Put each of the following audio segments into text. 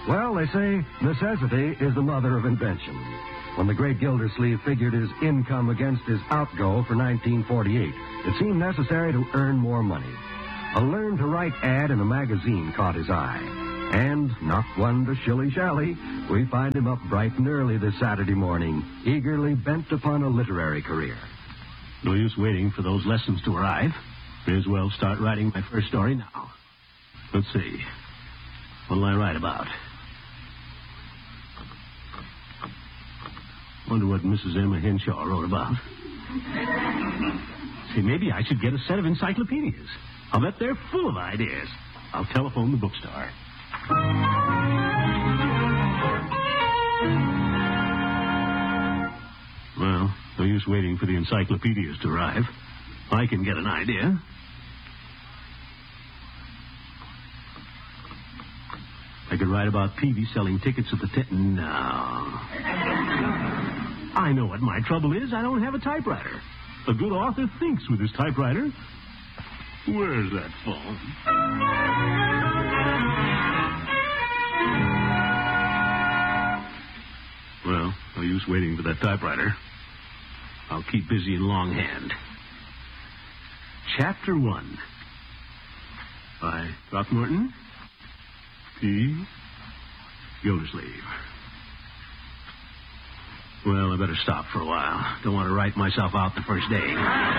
Well, they say necessity is the mother of invention. When the great Gildersleeve figured his income against his outgo for 1948, it seemed necessary to earn more money. A learn-to-write ad in a magazine caught his eye. And, not one to shilly-shally, we find him up bright and early this Saturday morning, eagerly bent upon a literary career. No use waiting for those lessons to arrive. May as well start writing my first story now. Let's see. What'll I write about? Wonder what Mrs. Emma Henshaw wrote about. See, maybe I should get a set of encyclopedias. I'll bet they're full of ideas. I'll telephone the bookstore. Well, no use waiting for the encyclopedias to arrive. I can get an idea. I could write about Peavy selling tickets at the No. I know what my trouble is. I don't have a typewriter. A good author thinks with his typewriter. Where's that phone? Well, no use waiting for that typewriter. I'll keep busy in longhand. Chapter 1 by Throckmorton P. Gildersleeve. Well, I better stop for a while. Don't want to write myself out the first day.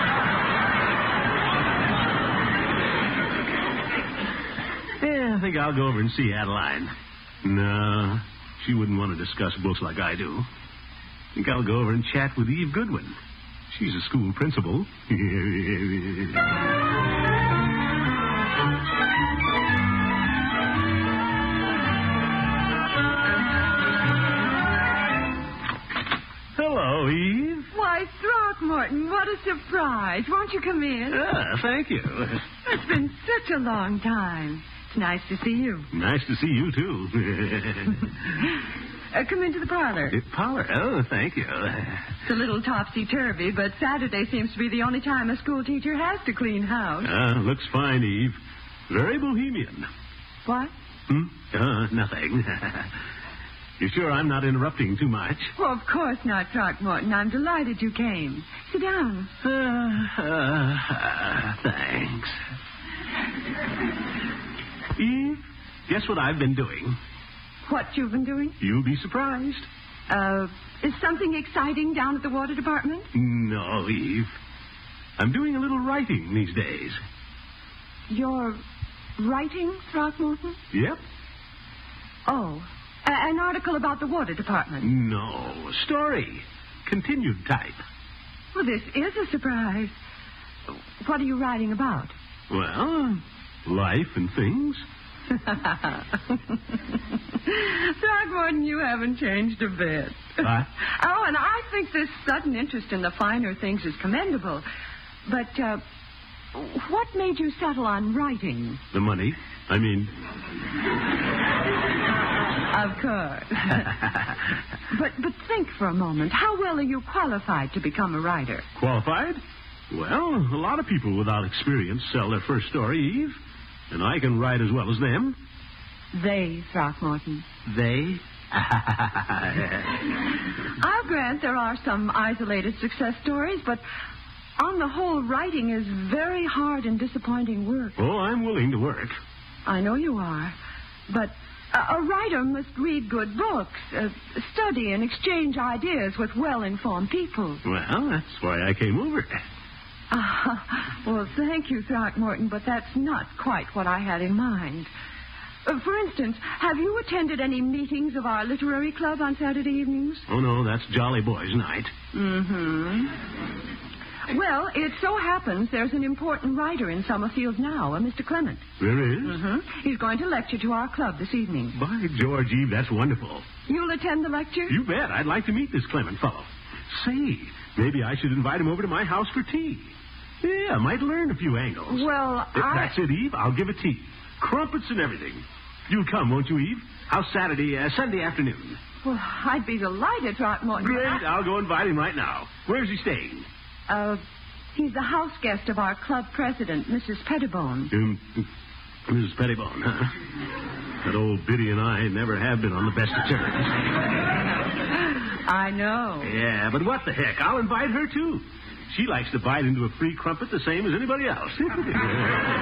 Yeah, I think I'll go over and see Adeline. No, she wouldn't want to discuss books like I do. I think I'll go over and chat with Eve Goodwin. She's a school principal. Hello, Eve. Why, Throckmorton, what a surprise. Won't you come in? Thank you. It's been such a long time. It's nice to see you. Nice to see you, too. Come into the parlor. Parlor? Oh, thank you. It's a little topsy-turvy, but Saturday seems to be the only time a school teacher has to clean house. Looks fine, Eve. Very bohemian. What? Nothing. You sure I'm not interrupting too much? Well, of course not, Throckmorton. I'm delighted you came. Sit down. Thanks. Eve, guess what I've been doing? What you've been doing? You'll be surprised. Is something exciting down at the water department? No, Eve. I'm doing a little writing these days. You're writing, Throckmorton? Yep. Oh, an article about the water department? No, a story. Continued type. Well, this is a surprise. What are you writing about? Well, life and things. Throckmorton, you haven't changed a bit. What? Oh, and I think this sudden interest in the finer things is commendable. But, what made you settle on writing? The money. I mean... Of course. But think for a moment. How well are you qualified to become a writer? Qualified? Well, a lot of people without experience sell their first story, Eve. And I can write as well as them. They, Throckmorton. They? I'll grant there are some isolated success stories, but on the whole, writing is very hard and disappointing work. Oh, I'm willing to work. I know you are. But a writer must read good books, study and exchange ideas with well-informed people. Well, that's why I came over. Well, thank you, Throckmorton, but that's not quite what I had in mind. For instance, have you attended any meetings of our literary club on Saturday evenings? Oh, no, that's Jolly Boys' night. Mm-hmm. Well, it so happens there's an important writer in Summerfield now, a Mr. Clement. There is? Mm-hmm. He's going to lecture to our club this evening. By George, Eve, that's wonderful. You'll attend the lecture? You bet. I'd like to meet this Clement fellow. Say, maybe I should invite him over to my house for tea. Yeah, I might learn a few angles. Well, That's it, Eve. I'll give a tea. Crumpets and everything. You'll come, won't you, Eve? How's Sunday afternoon? Well, I'd be delighted, Throckmorton. Great. I'll go invite him right now. Where's he staying? He's the house guest of our club president, Mrs. Pettibone. Mrs. Pettibone, huh? That old Biddy and I never have been on the best of terms. I know. Yeah, but what the heck? I'll invite her, too. She likes to bite into a free crumpet the same as anybody else.